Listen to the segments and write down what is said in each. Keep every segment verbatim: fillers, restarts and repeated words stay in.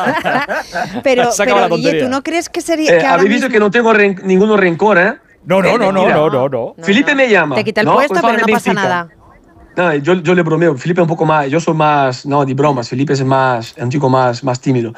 pero, pero Guille, ¿tú no crees que sería... Eh, que Habéis visto mismo... que no tengo ren, ningún rencor, ¿eh? No, no, no, no, no, no, no. Felipe no. me llama. Te quita el ¿no? puesto, Pues pero no pasa nada. No, yo, yo le bromeo. Felipe es un poco más... Yo soy más... No, de bromas. Felipe es más... Es un chico más, más tímido.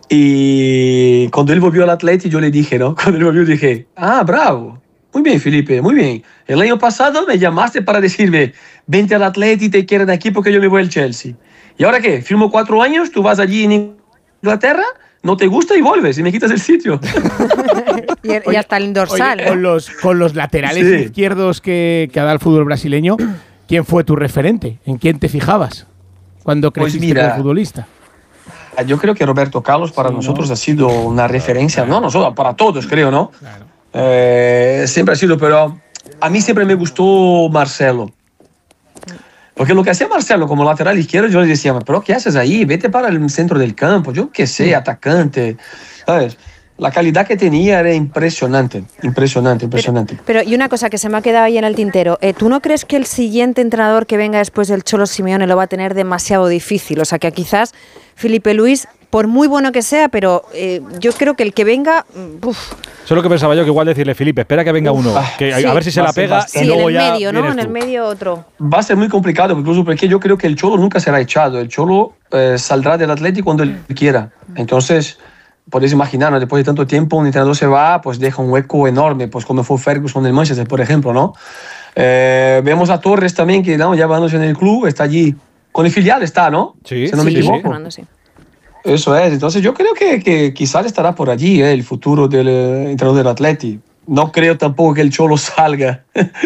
Y cuando él volvió al Atleti, yo le dije, ¿no? Cuando él volvió, dije, ah, bravo. Muy bien, Felipe, muy bien. El año pasado me llamaste para decirme, vente al Atleti, te quieren aquí porque yo me voy al Chelsea. ¿Y ahora qué? Firmo cuatro años, tú vas allí en Inglaterra, no te gusta y vuelves y me quitas el sitio. y, y hasta el dorsal. Oye, con, los, con los laterales sí. izquierdos que, que ha dado el fútbol brasileño, ¿quién fue tu referente? ¿En quién te fijabas cuando creciste pues mira, como futbolista? Yo creo que Roberto Carlos para sí, nosotros ¿no? ha sido una referencia, claro. no nosotros, para todos creo, ¿no? Claro. Eh, siempre ha sido, pero a mí siempre me gustó Marcelo. Porque lo que hacía Marcelo como lateral izquierdo, yo le decía, pero ¿qué haces ahí? Vete para el centro del campo, yo qué sé, atacante, ¿sabes? La calidad que tenía era impresionante, impresionante, impresionante. Pero, pero y una cosa que se me ha quedado ahí en el tintero, eh, ¿tú no crees que el siguiente entrenador que venga después del Cholo Simeone lo va a tener demasiado difícil? O sea, que quizás Felipe Luis, por muy bueno que sea, pero eh, yo creo que el que venga... Uf. Eso es lo que pensaba yo, que igual decirle, Felipe, espera que venga uf, uno, que, sí. a ver si se la pega sí, y luego en el ya medio, ¿no? En el tú. medio otro. Va a ser muy complicado, incluso porque yo creo que el Cholo nunca será echado. El Cholo eh, saldrá del Atlético cuando él quiera. Entonces... Podéis imaginar, ¿no? Después de tanto tiempo un entrenador se va, pues deja un hueco enorme, pues como fue Ferguson del Manchester, por ejemplo, ¿no? Eh, vemos a Torres también, que ¿no? ya bajándose en el club, está allí, con el filial está, ¿no? Sí, si no sí, me equivoco. Fernando, sí. Eso es, entonces yo creo que, que quizás estará por allí ¿eh? el futuro del eh, entrenador del Atleti. No creo tampoco que el Cholo salga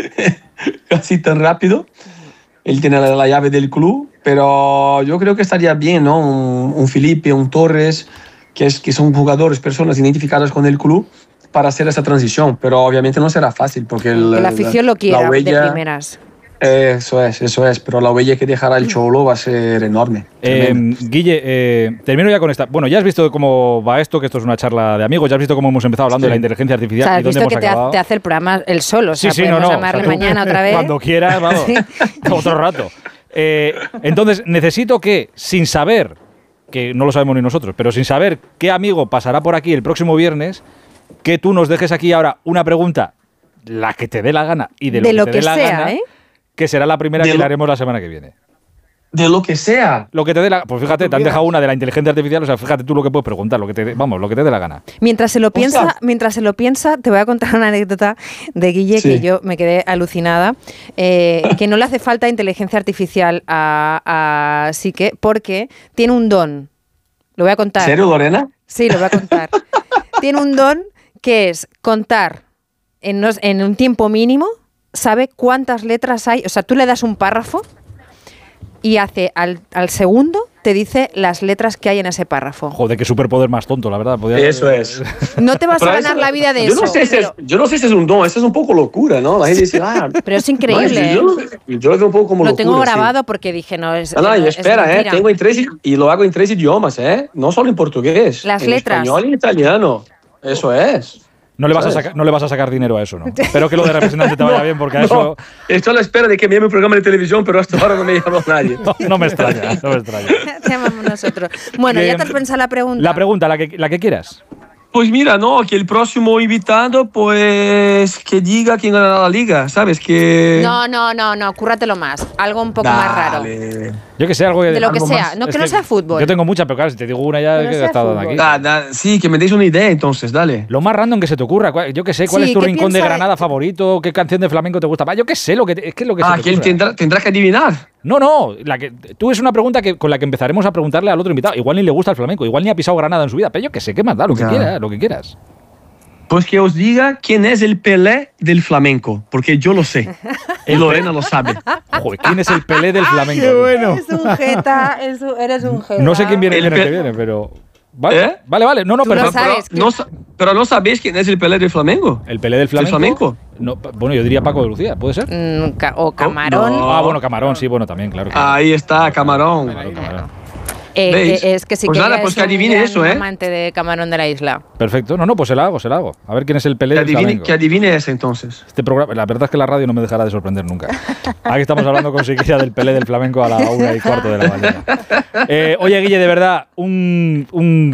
así tan rápido. Él tiene la, la llave del club, pero yo creo que estaría bien, ¿no? Un, un Felipe, un Torres... Que, es, que son jugadores, personas identificadas con el club para hacer esa transición, pero obviamente no será fácil porque el, que la afición la, lo quiera la huella, de primeras. Eso es, eso es, pero la huella que dejará el Cholo va a ser enorme. Eh, Guille, eh, termino ya con esta. Bueno, ya has visto cómo va esto, que esto es una charla de amigos, ya has visto cómo hemos empezado hablando sí. de la inteligencia artificial. O sea, has y dónde visto hemos que acabado. te, te hace el programa él solo, o sea, sí, sí, podemos no, no, llamarle o sea, tú, mañana otra vez. Cuando quieras, vamos, sí. otro rato. Eh, entonces, necesito que, sin saber... que no lo sabemos ni nosotros, pero sin saber qué amigo pasará por aquí el próximo viernes, que tú nos dejes aquí ahora una pregunta, la que te dé la gana y de lo, de que, lo te que dé la sea, gana, ¿eh? que será la primera de que lo, le haremos la semana que viene. De lo que sea. Lo que te dé la, pues fíjate, te han dejado una de la inteligencia artificial, o sea, fíjate tú lo que puedes preguntar, lo que te dé, vamos, lo que te dé la gana. Mientras se lo piensa, mientras se lo piensa, te voy a contar una anécdota de Guille sí. que yo me quedé alucinada, eh, que no le hace falta inteligencia artificial a, a Sique porque tiene un don. Lo voy a contar. ¿En serio, Lorena? Sí, lo voy a contar. Tiene un don que es contar en, nos, en un tiempo mínimo, sabe cuántas letras hay. O sea, tú le das un párrafo y hace al, al segundo te dice las letras que hay en ese párrafo. Joder, qué superpoder más tonto, la verdad. Podía... Eso es. No te vas pero a ganar eso, la vida de yo eso. No sé pero... si es, yo no sé si es un don, eso es un poco locura, ¿no? La gente dice, ah, pero es increíble. No, yo, yo lo veo un poco como lo locura. Lo tengo grabado sí. porque dije, no, es. No, no, es, espera, es eh, tengo en tres, y lo hago en tres idiomas, ¿eh? No solo en portugués. Las en letras. Español y en italiano. Eso es. No le, vas a sacar, no le vas a sacar dinero a eso, ¿no? Espero que lo de representante te vaya no, bien, porque a no, eso... Estoy a la espera de que me llame un programa de televisión, pero hasta ahora no me llama nadie. No, no me extraña, no me extraña. Te llamamos nosotros. Bueno, Bien. ¿Ya te has pensado la pregunta? La pregunta, la que, la que quieras. Pues mira, no, que el próximo invitado, pues, que diga quién ganará la liga, ¿sabes? Que... No, no, no, no, cúrratelo más. Algo un poco Dale. más raro. Yo que sé, algo... De lo que algo sea, más. no, que, que no sea fútbol. Yo tengo muchas, pero claro, si te digo una ya que, que he no estado aquí. Da, da, sí, que me deis una idea entonces, dale. Lo más random que se te ocurra. Yo que sé, ¿cuál sí, es tu rincón de piensa... Granada favorito? ¿Qué canción de flamenco te gusta? Va, yo qué sé, lo que te, es que lo que ah, se te que él tendrá, tendrá que adivinar. No, no, la que, tú es una pregunta que, con la que empezaremos a preguntarle al otro invitado. Igual ni le gusta el flamenco, igual ni ha pisado Granada en su vida, pero yo que sé, ¿qué más da? Lo que ya. quieras, lo que quieras. Pues que os diga quién es el Pelé del flamenco, porque yo lo sé. Y Lorena lo sabe. Joder, ¿quién es el Pelé del flamenco? ¡Qué bueno! Eres un jeta, eres un jeta. No sé quién viene el, el que viene, pero... Vale, ¿Eh? vale, vale. No, no, pero, pero, sabes pero, no, pero no sabéis quién es el Pelé del flamenco. ¿El Pelé del flamenco? ¿Del flamenco? No, bueno, yo diría Paco de Lucía, ¿puede ser? Mm, ca o Camarón. No. Ah, bueno, Camarón, sí, bueno, también, claro. claro. Ahí está, Camarón. Claro, Camarón. Eh, eh, es que sí pues que nada, pues es que adivine un eso, ¿eh? amante de Camarón de la isla. Perfecto. No, no, pues se la hago, se la hago. A ver quién es el Pelé que del adivine, flamenco. Que adivine ese entonces. Este programa, la verdad es que la radio no me dejará de sorprender nunca. Aquí estamos hablando con Siqueira del Pelé del flamenco a la una y cuarto de la mañana. Eh, oye, Guille, de verdad, un, un